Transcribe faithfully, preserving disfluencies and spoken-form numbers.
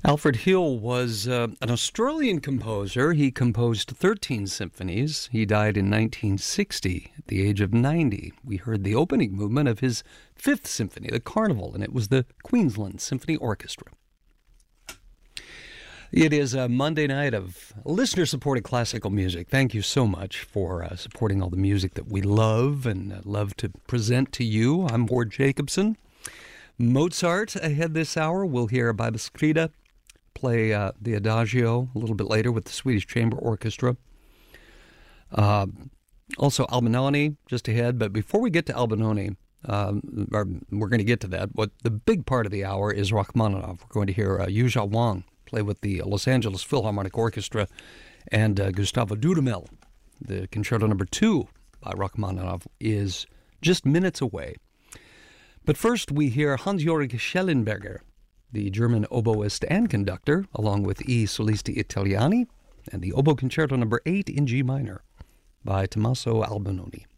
Alfred Hill was uh, an Australian composer. He composed thirteen symphonies. He died in nineteen sixty at the age of ninety. We heard the opening movement of his fifth symphony, the Carnival, and it was the Queensland Symphony Orchestra. It is a Monday night of listener-supported classical music. Thank you so much for uh, supporting all the music that we love and uh, love to present to you. I'm Ward Jacobson. Mozart ahead this hour. We'll hear Baba Skrida play uh, the Adagio a little bit later with the Swedish Chamber Orchestra. Uh, also Albinoni just ahead. But before we get to Albinoni, um, or we're going to get to that. What the big part of the hour is Rachmaninoff. We're going to hear uh, Yuzha Wang play with the Los Angeles Philharmonic Orchestra and uh, Gustavo Dudamel. The Concerto Number Two by Rachmaninoff is just minutes away. But first, we hear Hans-Georg Schellenberger, the German oboist and conductor, along with I Solisti Italiani, and the Oboe Concerto Number eight in G minor by Tommaso Albinoni.